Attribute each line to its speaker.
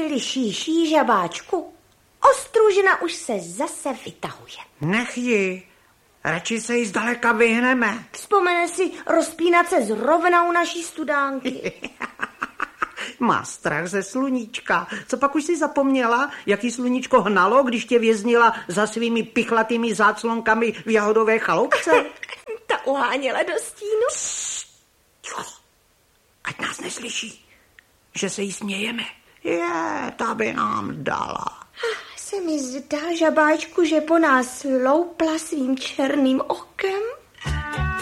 Speaker 1: Slyšíš, žabáčku? Ostružina už se zase vytahuje.
Speaker 2: Nech ji. Radši se jí zdaleka vyhneme.
Speaker 1: Vzpomene si rozpínat se zrovna u naší studánky.
Speaker 2: Má strach ze sluníčka. Co pak už si zapomněla, jaký sluníčko hnalo, když tě věznila za svými pichlatými záclonkami v jahodové chaloupce?
Speaker 1: Ta uháněla do stínu.
Speaker 2: Ticho, ať nás neslyší, že se jí smějeme. Ta by nám dala.
Speaker 1: Se mi zdá, žabáčku, že po nás loupla svým černým okem.